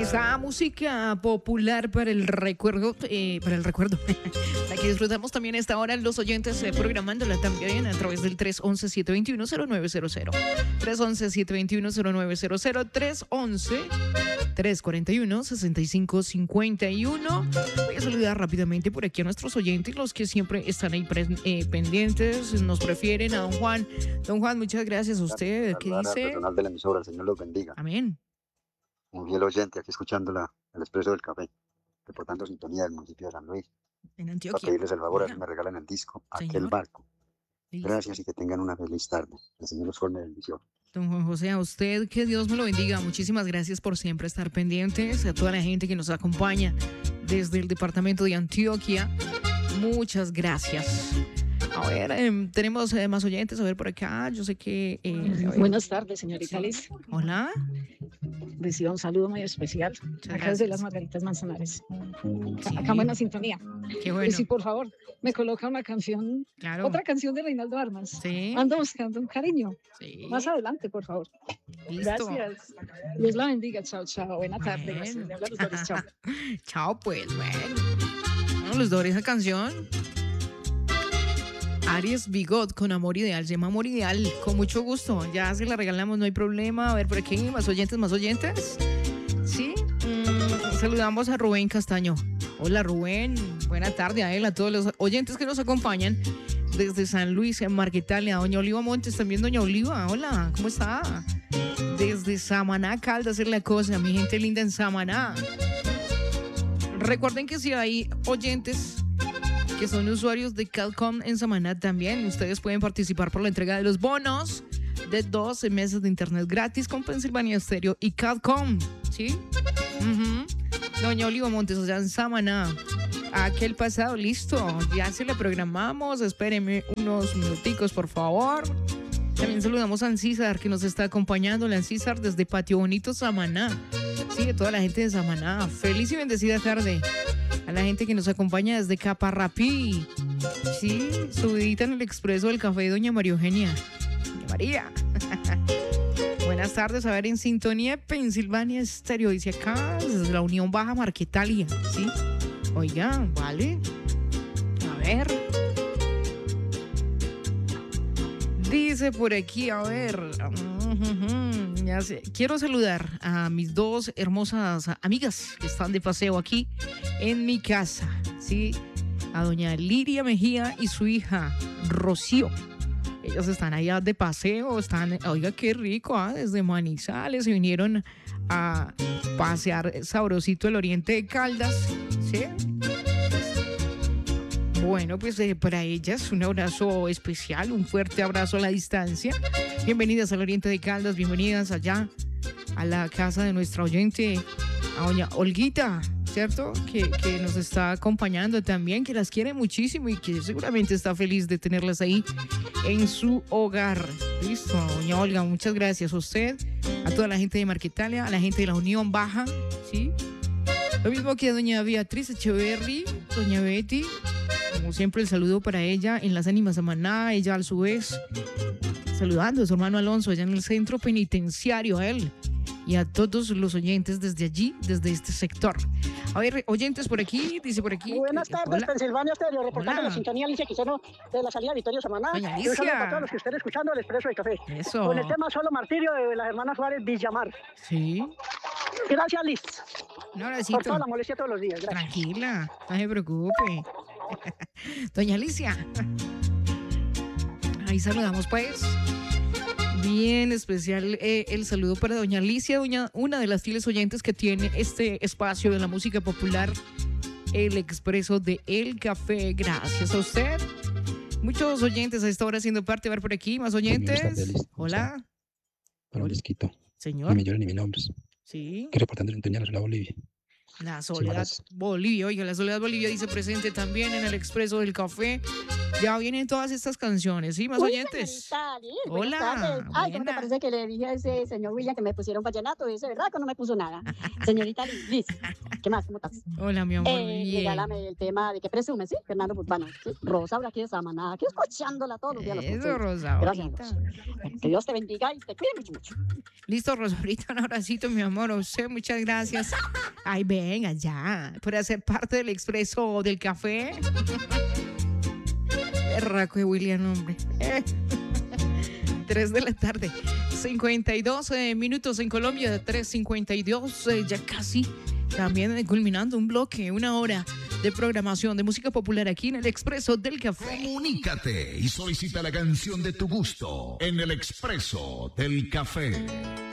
Esta música popular para el recuerdo, la que disfrutamos también a esta hora los oyentes, programándola también a través del 311-721-0900, 311-721-0900, 311-341-6551. Voy a saludar rápidamente por aquí a nuestros oyentes, los que siempre están ahí pendientes, nos prefieren, a don Juan. Don Juan, muchas gracias a usted. ¿Qué dice? Al personal de la emisora, el Señor los bendiga. Amén. Un fiel oyente aquí escuchando el Expreso del Café, reportando sintonía del municipio de San Luis. En Antioquia. Para pedirles el favor, a ver si me regalan el disco, Señor. Aquel Barco. Listo. Gracias y que tengan una feliz tarde. El Señor los colme de bendición. Don Juan José, a usted que Dios me lo bendiga. Muchísimas gracias por siempre estar pendientes. A toda la gente que nos acompaña desde el departamento de Antioquia, muchas gracias. A ver, tenemos más oyentes. A ver por acá. Yo sé que... Buenas tardes, señorita Liz. Hola. Reciba un saludo muy especial. Acá desde las Margaritas Manzanares. Sí. Acá buena sintonía. Qué bueno. Y si por favor me coloca una canción, Claro. otra canción de Reinaldo Armas. Sí. Ando buscando un cariño. Sí. Más adelante, por favor. Listo. Gracias. Dios la bendiga. Chao, chao. Buena tarde. Amén. Gracias. Le habla Luz Doris. Chao. Chao, pues, bueno. Los Doris, esa canción. Aries Bigot con Amor Ideal, se llama Amor Ideal, con mucho gusto, ya se la regalamos, no hay problema. A ver, por aquí, más oyentes. Sí, saludamos a Rubén Castaño. Hola Rubén, buena tarde a él, a todos los oyentes que nos acompañan desde San Luis, en Marquetalia, a doña Oliva Montes, también doña Oliva, hola, ¿cómo está? Desde Samaná, Caldas, es la cosa, mi gente linda en Samaná. Recuerden que si hay oyentes que son usuarios de Calcom en Samaná también, ustedes pueden participar por la entrega de los bonos de 12 meses de internet gratis con Pensilvania Stereo y Calcom, ¿sí? Doña Oliva Montes, o sea, en Samaná. Aquel pasado, listo, ya se le programamos, espérenme unos minuticos, por favor. También saludamos a Ancísar, que nos está acompañando, la Ancísar desde Patio Bonito, Samaná. Sí, a toda la gente de Samaná, feliz y bendecida tarde. A la gente que nos acompaña desde Caparrapí. Sí, subidita en el expreso del café de doña María Eugenia. Doña María. Buenas tardes, a ver, en sintonía de Pensilvania Stereo, dice acá, desde la Unión Baja Marquetalia, ¿sí? Oigan, vale. A ver. Dice por aquí, a ver. Ya sé. Quiero saludar a mis dos hermosas amigas que están de paseo aquí en mi casa, ¿sí? A doña Liria Mejía y su hija Rocío. Ellos están allá de paseo, oiga, qué rico, desde Manizales se vinieron a pasear sabrosito el oriente de Caldas, ¿sí? Bueno, pues para ellas un abrazo especial, un fuerte abrazo a la distancia. Bienvenidas al Oriente de Caldas, bienvenidas allá a la casa de nuestra oyente, a doña Olguita, ¿cierto? Que nos está acompañando también, que las quiere muchísimo y que seguramente está feliz de tenerlas ahí en su hogar. Listo, doña Olga, muchas gracias a usted, a toda la gente de Marquetalia, a la gente de la Unión Baja, ¿sí? Lo mismo que a doña Beatriz Echeverry, doña Betty. Como siempre, el saludo para ella en Las Ánimas Samaná, ella a su vez saludando a su hermano Alonso allá en el centro penitenciario, a él y a todos los oyentes desde allí, desde este sector. A ver, oyentes por aquí, dice por aquí. Buenas tardes, hola. Pensilvania Stereo, reportando Hola. la sintonía Alicia Quiseno de la salida Vittorio Samaná. Doña Y un saludo Alicia. para todos los que estén escuchando el Expreso del Café. Eso. Con el tema Solo Martirio de las hermanas Suárez Villamar. Sí, Gracias, Liz, un por abracito. toda la molestia todos los días. Gracias. Tranquila, no se preocupe. Doña Alicia. Ahí saludamos pues. Bien especial el saludo para doña Alicia, una de las fieles oyentes que tiene este espacio de la música popular, el Expreso de El Café. Gracias a usted. Muchos oyentes a esta hora siendo parte. A ver por aquí, más oyentes. Buenas tardes, ¿cómo Hola. Para un Hola. disquito. Señor. No me lloren ni mi nombre. Sí. Que reportando en sintonía la Bolivia. La Sí, Soledad parece. Bolivia, oiga, la Soledad Bolivia dice presente también en el Expreso del Café. Ya vienen todas estas canciones, ¿sí? ¿Más oyentes? Señorita Liz, Hola, buenas tardes. Ay, ¿cómo te buena. parece que le dije a ese señor William que me pusieron vallenato? Y dice, ¿verdad que no me puso nada? Señorita Liz, ¿qué más? ¿Cómo estás? Hola, mi amor, bien. Regálame el tema de que presume, ¿sí? Fernando Burbano, ¿sí? Rosa, ahora aquí de Samaná, aquí escuchándola todos los días. la Eso, escucho. Rosa, Gracias, ahorita. Rosa. Que Dios te bendiga y te cuide mucho, mucho. Listo, Rosa, ahorita un abracito, mi amor, a usted, muchas gracias. Ay, venga, ya, por hacer parte del Expreso del Café. Berraco de William, hombre. 3 de la tarde, 52 minutos en Colombia, 3:52, ya casi también culminando un bloque, una hora de programación de música popular aquí en el Expreso del Café. Comunícate y solicita la canción de tu gusto en el Expreso del Café.